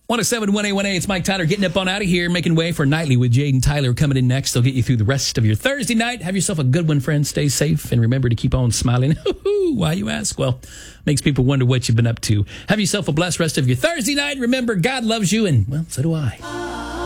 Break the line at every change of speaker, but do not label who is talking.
107-1818, it's Mike Tyler getting up on out of here, making way for Nightly with Jade and Tyler coming in next. They'll get you through the rest of your Thursday night. Have yourself a good one, friends. Stay safe, and remember to keep on smiling. Why, you ask? Well, makes people wonder what you've been up to. Have yourself a blessed rest of your Thursday night. Remember, God loves you, and, well, so do I.